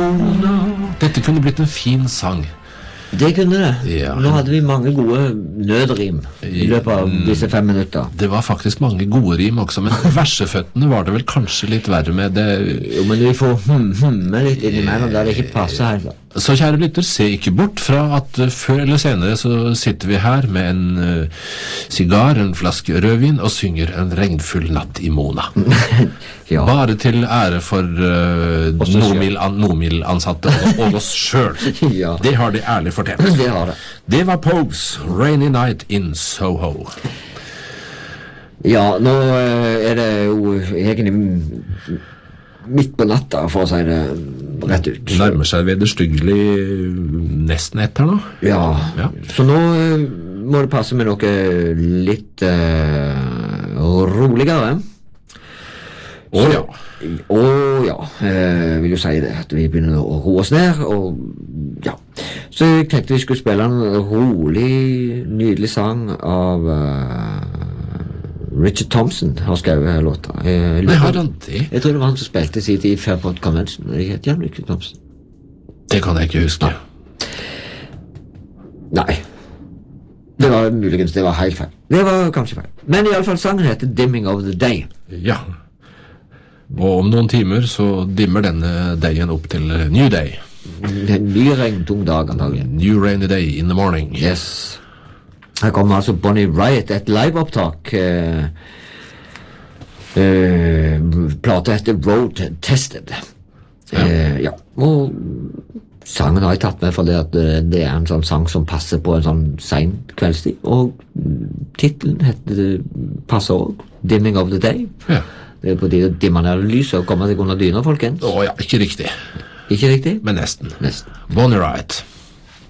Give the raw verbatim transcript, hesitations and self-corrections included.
Mona. Dette kunne blitt en fin sang. Det kunne det. Ja. Nå hadde vi mange gode nødrim i løpet av disse fem minutter. Det var faktisk mange gode rim også, men verseføttene var det vel kanskje litt verre med det. Jo, men vi får hum, humme litt innimellom der det ikke passer her. Så kjære lytter, se ikke bort fra at uh, før eller senere så sitter vi her med en uh, sigar, en flaske rødvin og synger en regnfull natt i Mona. Ja. Bare til ære for uh, Nomil-ansatte og, og oss selv. Ja. Det har de ærlig fortjent. Det har det. Det var Pogues Rainy Night in Soho. Ja, nå uh, er det jo egentlig midt på natta, for å si det rett ut. Det nærmer seg vederstyggelig nesten ett her nå. Ja, ja. Så nå uh, må det passe med noe litt uh, roligere. Å ja. Å ja, jeg vil jo si det, at vi begynner å roe oss ned, og ja. Så jeg tenkte vi skulle spille en rolig, nydelig sang av uh, Richard Thompson har skrevet her låta. Jeg, Nei, har han det? Jeg tror det var han som spilte sin tid i Fairport Convention. Jeg heter Jan Richard Thompson. Det kan jeg ikke huske. Nei. Det var muligens, det var helt feil. Det var kanskje feil. Men i alle fall sangen heter Dimming of the Day. Ja. Og om noen timer så dimmer denne dagen opp til New Day. En ny regntung dag antagelig. New rainy day in the morning. Yes. Her kommer altså Bonnie Riot, et liveopptak. Uh, uh, plate etter Road Tested. Ja. Uh, ja. Og sangen har jeg tatt med for det at uh, det er en sånn sang som passer på en sånn sen kveldstid. Og titlen heter, passer også, Dimming of the Day. Ja. Det er på tide å dimme ned lyset og komme seg under dyna, folkens. Å ja, ikke riktig. Ikke riktig? Men nesten. Nesten. Bonnie Riot.